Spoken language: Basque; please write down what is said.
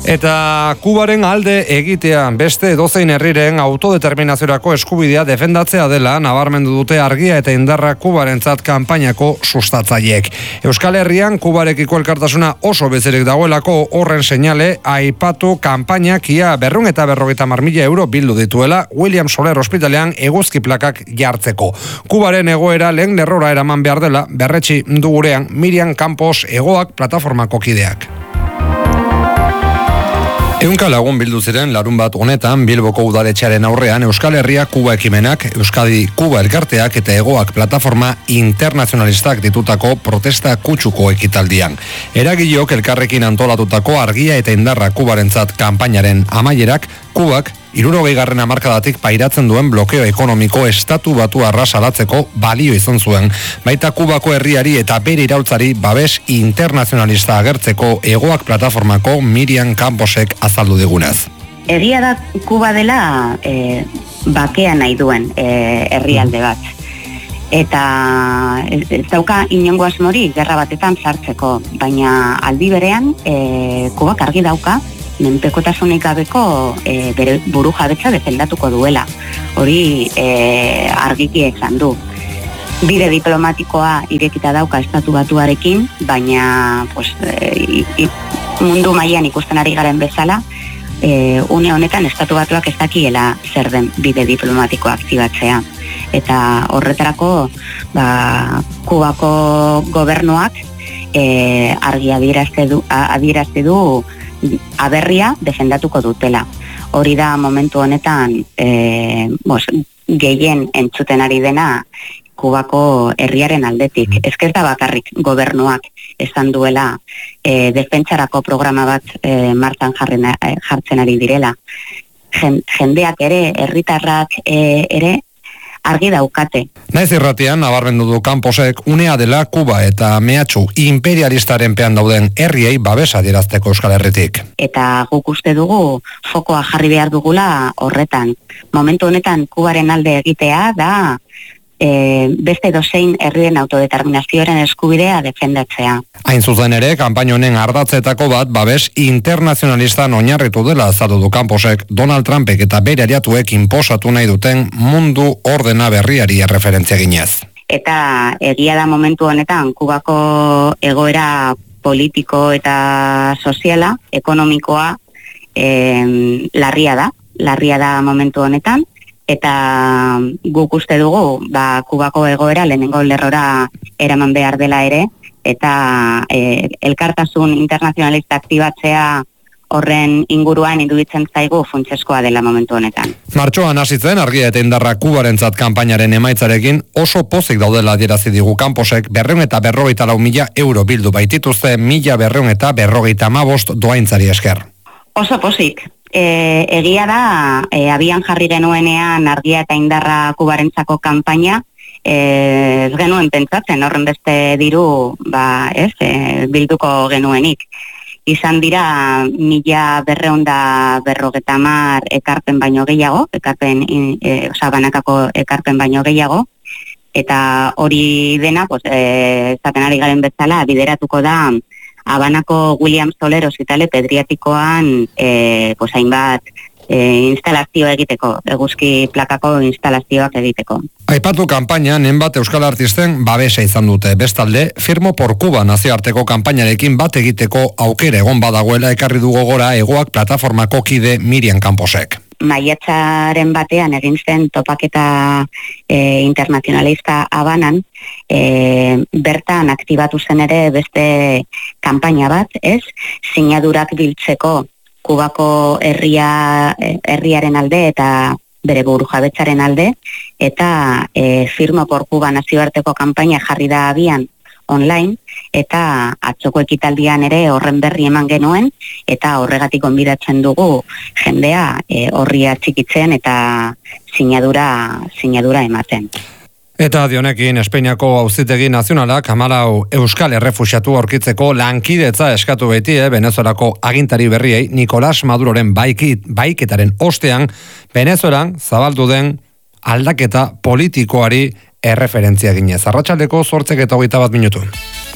Eta Kubaren alde egitea beste edozein herriren autodeterminaziorako eskubidea defendatzea dela nabarmendu dute Argia eta Indarra Kubarentzat kanpainako sustatzaileek. Euskal Herrian Kubarekiko elkartasuna oso bezerik dagoelako horren seinale aipatu kanpainak ia 250.000 euro bildu dituela William Soler ospitalean eguzki plakak jartzeko. Kubaren egoera lehen lerrora eraman behar dela berretsi du gurean Miriam Campos Egoak plataformako kideak. Ehunka lagun bildu ziren larun bat honetan Bilboko udaletxearen aurrean Euskal Herria Kuba ekimenak, Euskadi Kuba elkarteak eta Egoak plataforma internazionalistak ditutako protesta kutsuko ekitaldian. Eragileok elkarrekin antolatutako Argia eta Indarra Kubarentzat kanpainaren amaierak Kubak 60. hamarkadatik pairatzen duen blokeo ekonomiko estatu batuarra salatzeko balio izan zuen, baita Kubako herriari eta bere iraultzari babes internazionalista agertzeko Egoak plataformako Miriam Camposek azaldu digunez. Egia da Kuba dela bakea nahi duen herrialde bat. Eta ez dauka inongo asmori gerra batetan sartzeko, baina aldi berean Kubak argi dauka menpekotasunik gabeko bere buru jabetza defendatuko duela. Hori argiki esan du. Bide diplomatikoa irekita dauka estatu batuarekin, baina mundu mailan ikusten ari garen bezala, une honetan estatu batuak ez dakiela zer den bide diplomatikoa aktibatzea. Eta horretarako Kubako gobernuak argi adierazte du aberria defendatuko dutela. Hori da momentu honetan gehien entzuten ari dena Kubako herriaren aldetik. Ez da bakarrik gobernuak esan duela defentsarako programa bat martan jartzen ari direla. Jendeak ere, herritarrak ere argi daukate. Naiz irratian nabarmendu du Camposek unea dela Kuba eta mehatxu imperialistaren pean dauden herriei babesa adierazteko Euskal Herritik. Eta guk uste dugu fokoa jarri behar dugula horretan. Momentu honetan Kubaren alde egitea da beste dozein herrien autodeterminazioaren eskubidea defendatzea. Hain zuzen ere, kanpaina honen ardatzetako bat babes internazionalistan oinarritu dela azaldu du Camposek Donald Trumpek eta bere aliatuek inposatu nahi duten mundu ordena berriari erreferentzia ginez. Eta egia da momentu honetan Kubako egoera politiko eta soziala, ekonomikoa larria da momentu honetan. Eta guk uste dugu, Kubako egoera lehenengo lerrora eraman behar dela ere, eta elkartasun internazionalista aktibatzea horren inguruan iruditzen zaigu funtseskoa dela momentu honetan. Martxoan hasi zen Argia eta Indarra Kubarentzat kanpainaren emaitzarekin oso pozik daudela adierazi digu Camposek 254.000 euro bildu baitituzte 1.255 doaintzari esker. Oso pozik. Egia da, abian jarri genuenean Argia eta Indarra Kubarentzako kanpaina, ez genuen pentsatzen horren beste diru bilduko genuenik. Izan dira 1.250 ekarpen baino gehiago, banakako ekarpen baino gehiago, eta hori dena, esaten ari garen bezala, bideratuko da Habanako William Soler ospitale pediatrikoan hainbat instalazio egiteko, eguzki plakako instalazioak egiteko. Aipatu kanpaina nenbat euskal artisten babesa izan dute. Bestalde, Firmo por Cuba nazioarteko kanpainarekin bat egiteko aukera egon badagoela ekarri du gogora Egoak plataformako kide Miriam Camposek. Maiatzaren batean egin zen topaketa internazionalista Habanan, bertan aktibatu zen ere beste kanpaina bat, sinadurak biltzeko Kubako herriaren alde eta bere burujabetzaren alde, eta Firmo por Cuba nazioarteko kanpaina jarri da abian online, eta atzoko ekitaldian ere horren berri eman genuen, eta horregatik gonbidatzen dugu jendea horri atxikitzen eta sinadura ematen. Eta dionekin Espainiako Auzitegi Nazionalak 14 euskal errefuxiatu aurkitzeko lankidetza eskatu beti Venezuelako agintari berriei Nicolás Maduroren baiketaren ostean Venezuelan zabaldu den aldaketa politikoari erreferentzia ginez. Arratsaldeko 8:21.